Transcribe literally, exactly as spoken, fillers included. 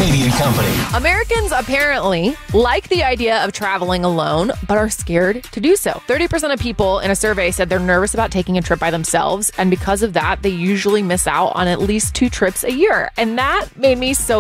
Katie and Company. Americans apparently like the idea of traveling alone, but are scared to do so. thirty percent of people in a survey said they're nervous about taking a trip by themselves, and because of that, they usually miss out on at least two trips a year. And that made me so